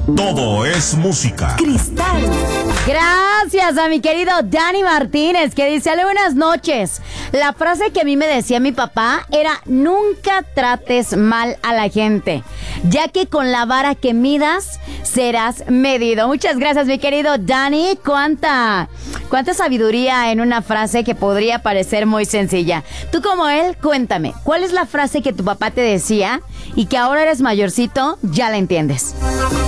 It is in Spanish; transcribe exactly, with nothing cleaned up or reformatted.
Todo es música. Cristal. Gracias a mi querido Dani Martínez, que dice: "Ale, buenas noches. La frase que a mí me decía mi papá era: nunca trates mal a la gente, ya que con la vara que midas serás medido". Muchas gracias, mi querido Dani. Cuánta, cuánta sabiduría en una frase que podría parecer muy sencilla. Tú, como él, cuéntame, ¿cuál es la frase que tu papá te decía y que ahora eres mayorcito, ya la entiendes?